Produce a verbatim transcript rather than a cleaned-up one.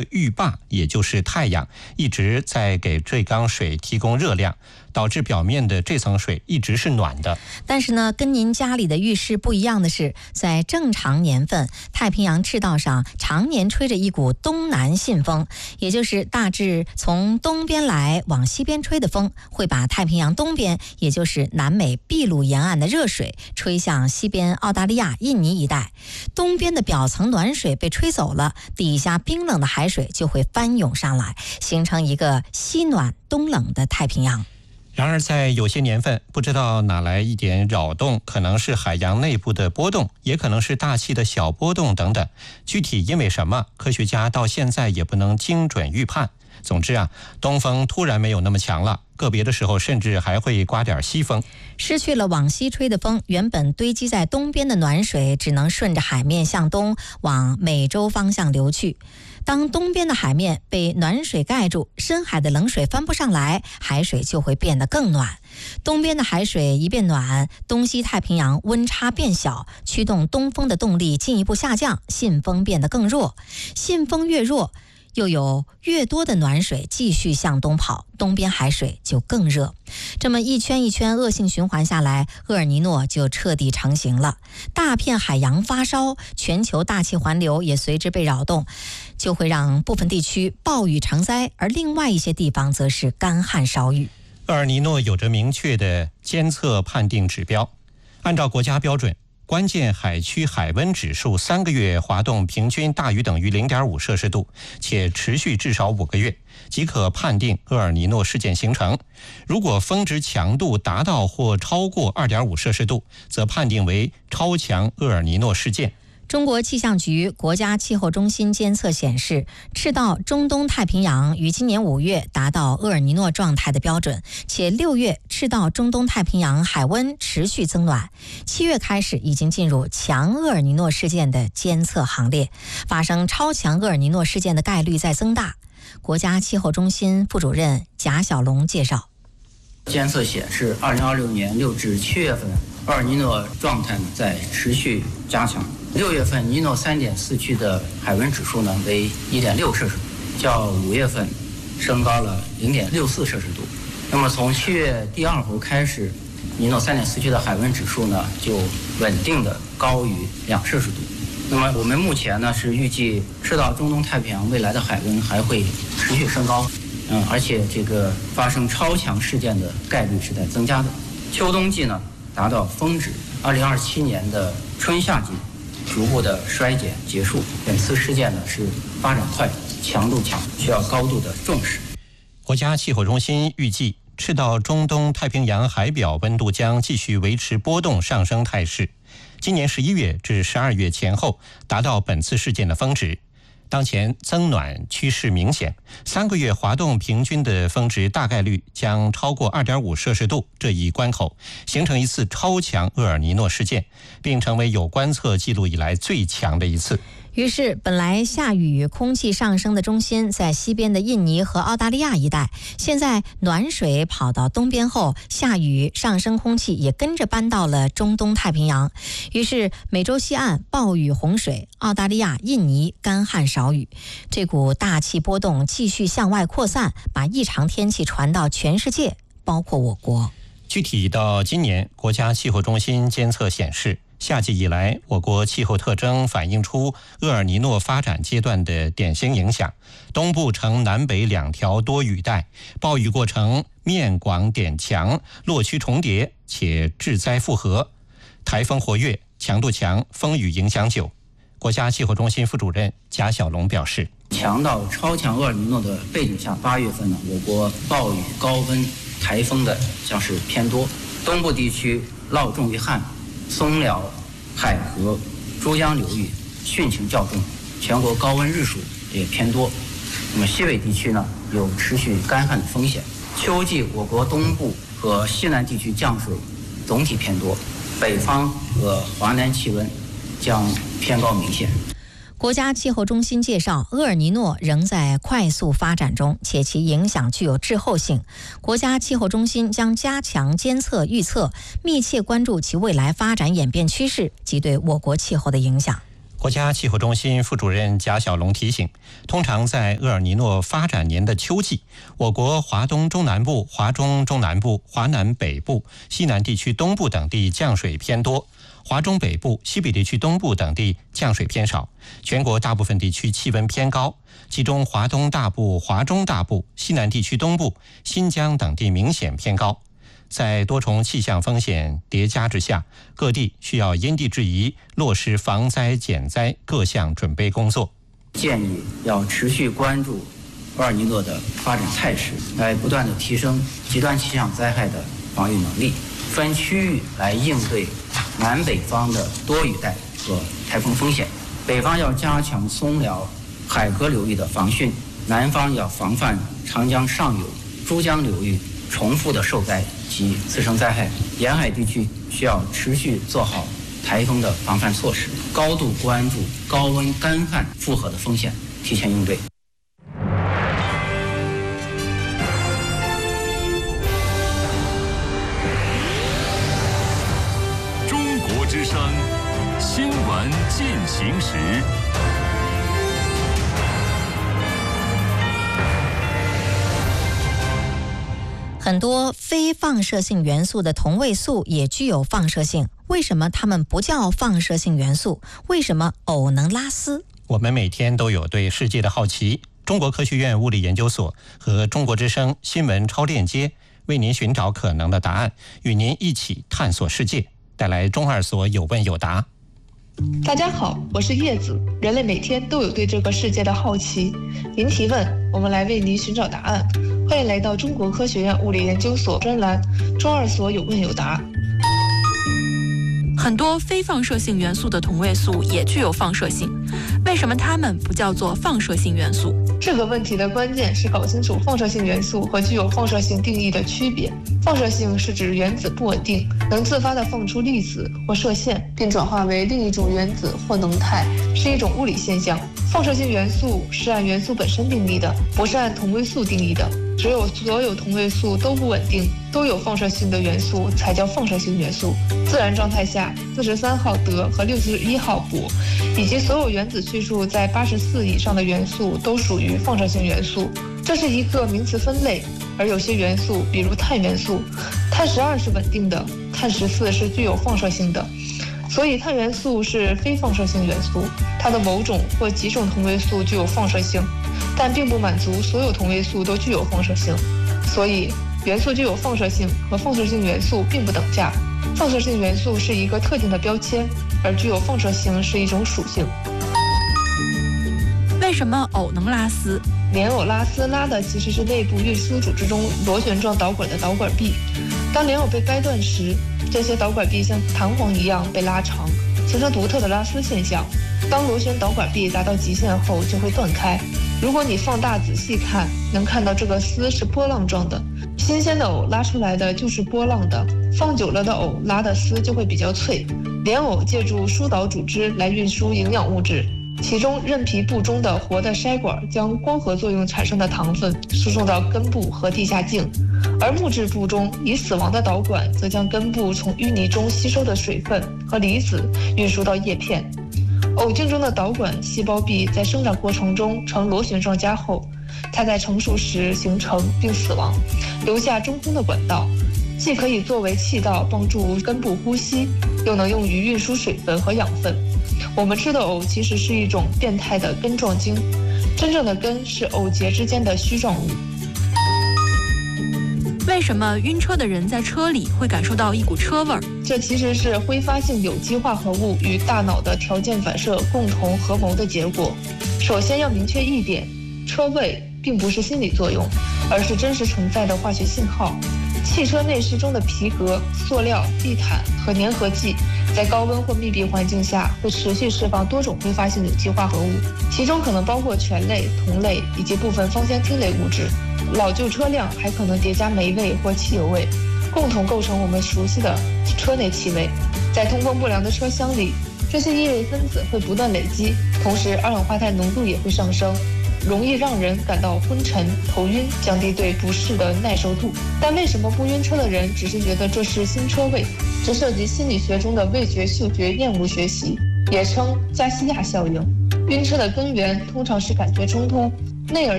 浴霸，也就是太阳，一直在给这缸水提供热量，导致表面的这层水一直是暖的。 但是呢，跟您家里的浴室不一样的是，在正常年份，太平洋赤道上常年吹着一股东南信风，也就是大致从东边来往西边吹的风，会把太平洋东边，也就是南美秘鲁沿岸的热水吹向西边澳大利亚、印尼一带。东边的表层暖水被吹走了，底下冰冷的海水就会翻涌上来，形成一个西暖东冷的太平洋。 然而在有些年份，不知道哪来一点扰动，可能是海洋内部的波动，也可能是大气的小波动等等，具体因为什么，科学家到现在也不能精准预判。总之啊，东风突然没有那么强了，个别的时候甚至还会刮点西风。 失去了往西吹的风，原本堆积在东边的暖水只能顺着海面向东往美洲方向流去。当东边的海面被暖水盖住，深海的冷水翻不上来，海水就会变得更暖。东边的海水一变暖，东西太平洋温差变小，驱动东风的动力进一步下降，信风变得更弱。信风越弱，又有越多的暖水继续向东跑，东边海水就更热。这么一圈一圈恶性循环下来，厄尔尼诺就彻底成型了。大片海洋发烧，全球大气环流也随之被扰动，就会让部分地区暴雨成灾，而另外一些地方则是干旱少雨。 厄尔尼诺有着明确的监测判定指标，按照国家标准，关键海区海温指数三个月滑动平均大于等于 零点五摄氏度，且持续至少五个月，即可判定厄尔尼诺事件形成。如果峰值强度达到或超过 二点五摄氏度，则判定为超强厄尔尼诺事件。 中国气象局国家气候中心监测显示，赤道中东太平洋于今年五月达到厄尔尼诺状态的标准，且六月赤道中东太平洋海温持续增暖，七月开始已经进入强厄尔尼诺事件的监测行列，发生超强厄尔尼诺事件的概率在增大。国家气候中心副主任贾小龙介绍， 监测显示，二零二六年六至七月份，厄尔尼诺状态呢在持续加强。六月份尼诺三点四区的海温指数呢为一点六摄氏度，较五月份升高了零点六四摄氏度。那么从七月第二周开始，尼诺三点四区的海温指数呢就稳定的高于两摄氏度。那么我们目前呢是预计赤道中东太平洋未来的海温还会持续升高，嗯，而且这个发生超强事件的概率是在增加的。秋冬季呢达到峰值，二零二七年的春夏季逐步的衰减结束。本次事件呢是发展快、强度强，需要高度的重视。 国家气候中心预计，赤道中东太平洋海表温度将继续维持波动上升态势，今年十一月至十二月前后达到本次事件的峰值。当前增暖趋势明显，三个月滑动平均的峰值大概率将超过 二点五摄氏度这一关口，形成一次超强厄尔尼诺事件，并成为有观测记录以来最强的一次。 于是本来下雨空气上升的中心在西边的印尼和澳大利亚一带，现在暖水跑到东边后，下雨上升空气也跟着搬到了中东太平洋。于是美洲西岸暴雨洪水，澳大利亚、印尼干旱少雨。这股大气波动继续向外扩散，把异常天气传到全世界，包括我国。 具体到今年，国家气候中心监测显示，夏季以来，我国气候特征反映出厄尔尼诺发展阶段的典型影响。东部呈南北两条多雨带，暴雨过程面广点强，落区重叠，且致灾复合。台风活跃，强度强，风雨影响久。国家气候中心副主任贾小龙表示， 强到超强厄尔尼诺的背景下，八月份呢，我国暴雨、高温、台风的将是偏多，东部地区涝重于旱，松辽、海河、珠江流域汛情较重，全国高温日数也偏多。那么西北地区呢，有持续干旱的风险。秋季我国东部和西南地区降水总体偏多，北方和华南气温将偏高明显。 国家气候中心介绍，厄尔尼诺仍在快速发展中，且其影响具有滞后性。国家气候中心将加强监测预测，密切关注其未来发展演变趋势及对我国气候的影响。 国家气候中心副主任贾小龙提醒，通常在厄尔尼诺发展年的秋季，我国华东中南部、华中中南部、华南北部、西南地区东部等地降水偏多，华中北部、西北地区东部等地降水偏少，全国大部分地区气温偏高，其中华东大部、华中大部、西南地区东部、新疆等地明显偏高。在多重气象风险叠加之下，各地需要因地制宜，落实防灾减灾各项准备工作。 建议要持续关注厄尔尼诺的发展态势，来不断的提升极端气象灾害的防御能力，分区域来应对南北方的多雨带和台风风险。北方要加强松辽、海河流域的防汛，南方要防范长江上游、珠江流域重复的受灾及次生灾害。沿海地区需要持续做好台风的防范措施，高度关注高温干旱复合的风险，提前应对。 中国之声新闻进行时。 很多非放射性元素的同位素也具有放射性，为什么它们不叫放射性元素？为什么沤能拉丝？ 我们每天都有对世界的好奇。中国科学院物理研究所和中国之声新闻超链接为您寻找可能的答案，与您一起探索世界，带来中二所有问有答。 大家好，我是叶子。人类每天都有对这个世界的好奇，您提问，我们来为您寻找答案。欢迎来到中国科学院物理研究所专栏中二所有问有答。 很多非放射性元素的同位素也具有放射性，为什么它们不叫做放射性元素？ 这个问题的关键是搞清楚放射性元素和具有放射性定义的区别。放射性是指原子不稳定，能自发地放出粒子或射线，并转化为另一种原子或能态，是一种物理现象。放射性元素是按元素本身定义的，不是按同位素定义的。只有所有同位素都不稳定，都有放射性的元素才叫放射性元素。自然状态下，四十三号德和六十一号铂，以及所有原子序数在八十四以上的元素都属于放射性元素。这是一个名词分类，而有些元素，比如碳元素，碳十二是稳定的，碳十四是具有放射性的。所以碳元素是非放射性元素，它的某种或几种同位素具有放射性，但并不满足所有同位素都具有放射性。所以元素具有放射性和放射性元素并不等价，放射性元素是一个特定的标签，而具有放射性是一种属性。 为什么沤能拉丝？ 连沤拉丝拉的其实是内部运输组织中螺旋状导管的导管壁。当连沤被掰断时，这些导管壁像弹簧一样被拉长，形成独特的拉丝现象。当螺旋导管壁达到极限后就会断开。如果你放大仔细看，能看到这个丝是波浪状的，新鲜的沤拉出来的就是波浪的，放久了的沤拉的丝就会比较脆。连沤借助疏导组织来运输营养物质，其中韧皮部中的活的筛管将光合作用产生的糖分输送到根部和地下茎，而木质部中已死亡的导管则将根部从淤泥中吸收的水分和离子运输到叶片。沤茎中的导管细胞壁在生长过程中呈螺旋状加厚，它在成熟时形成并死亡，留下中空的管道，既可以作为气道帮助根部呼吸，又能用于运输水分和养分。我们吃的沤其实是一种变态的根状茎，真正的根是沤节之间的须状物。 为什么晕车的人在车里会感受到一股车味儿？ 这其实是挥发性有机化合物与大脑的条件反射共同合谋的结果。首先要明确一点，车味并不是心理作用，而是真实存在的化学信号。汽车内饰中的皮革、塑料、地毯和粘合剂在高温或密闭环境下会持续释放多种挥发性有机化合物，其中可能包括醛类、酮类以及部分芳香烃类物质。老旧车辆还可能叠加霉味或汽油味，共同构成我们熟悉的车内气味。在通风不良的车厢里，这些异味分子会不断累积，同时二氧化碳浓度也会上升，容易让人感到昏沉、头晕，降低对不适的耐受度。但为什么不晕车的人只是觉得这是新车味？这涉及心理学中的味觉嗅觉厌恶学习。 也称加西亚效应。晕车的根源通常是感觉冲突，内耳